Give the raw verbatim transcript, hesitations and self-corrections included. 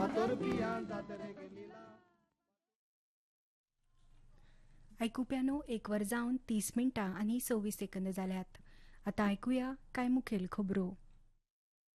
ऐकू प्यानो एक वर जाऊन तीस मिनिटां आणि सव्वीस सेकंद झाल्यात. आता ऐकूया काय मुखेल खबरो.